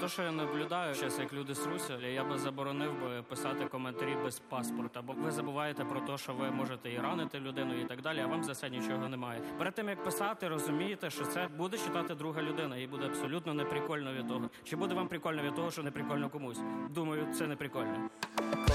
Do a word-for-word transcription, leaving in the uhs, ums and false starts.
То, що я наблюдаю, зараз, як люди сруся, я би заборонив би писати коментарі без паспорта, бо ви забуваєте про те, що ви можете і ранити людину, і так далі, а вам за це нічого немає. Перед тим, як писати, розумієте, що це буде читати друга людина, і буде абсолютно неприкольно від того. Чи буде вам прикольно від того, що не прикольно комусь? Думаю, це не прикольно.